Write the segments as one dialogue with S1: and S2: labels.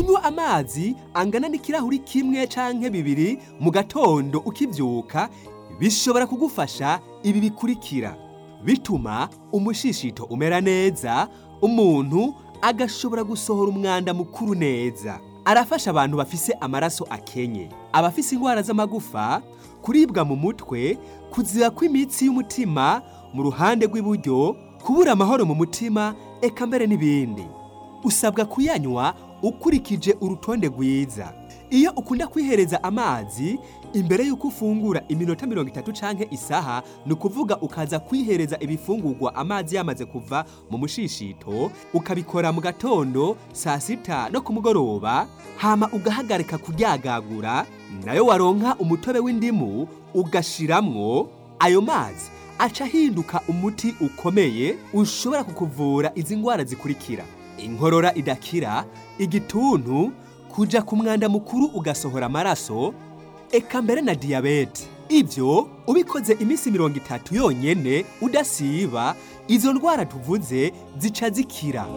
S1: kunywa amazi angana n'ikirahuri kimwe canke bibiri mu gatondo ukivyuka bishobora kugufasha ibi bikurikira: bituma umushishito umera neza, umuntu agashobora gusohora umwanda mukuru neza. Arafasha abantu bafise amaraso akenye, abafise ingwara z'amagufa, kuribwa mu mutwe, kuziba kw'imitsi y'umutima mu ruhande rw'iburyo, kubura amahoro mu mutima, eka mbere n'ibindi. Usabwa kuyanywa ukurikije urutonde rwiza. Iyo ukunda kwihereza amazi imbere y'uko ufungura iminota 30 canke isaha, ni ukuvuga ukaza kwihereza ibifungurwa amazi yamaze kuva mu mushishito, ukabikora mu gatondo, saa sita no ku mugoroba, hama ugahagarika kuryagagura, nayo waronka umutobe w'indimu ugashiramwo, ayo mazi aca ahinduka umuti ukomeye ushobora kukuvura izi ngwara zikurikira: inkorora idakira, igituntu, kuja ku mwanda mukuru ugasohora amaraso, eka mbere na diyabete. Ivyo ubikoze iminsi 30 yonyene udasiba, izo ndwara tuvuze zica zikira.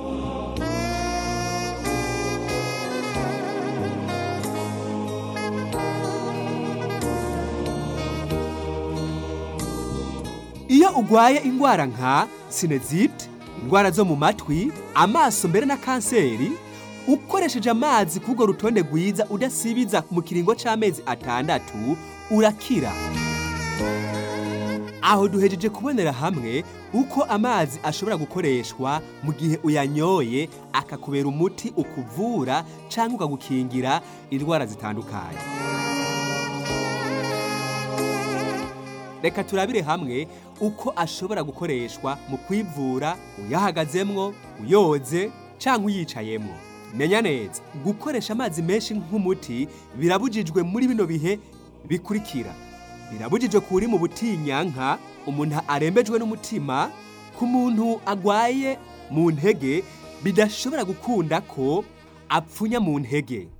S1: Iyo ugwaye ingwara nka sinezite, ingwara zo mu matwi, amaso mbere na kanseri, ukoresheje amazi k'urwo rutonde rwiza udasibiza mu kiringo c'amezi 6, urakira. Aho duhejeje kubonera hamwe uko amazi ashobora gukoreshwa mu gihe uyanyoye akakubera umuti ukuvura canke ukagukingira indwara zitandukanye. Reka turabire hamwe uko ashobora gukoreshwa mu kwivura uyahagazemwo, uyoze canke uyicayemwo. Menya neza, gukoresha amazi menshi nk'umuti birabujijwe muri bino bihe bikurikira: birabujijwe kuri mu butinyanka, umuntu arembejwe n'umutima, ku muntu agwaye mu ntege bidashobora gukunda ko apfunya mu ntege,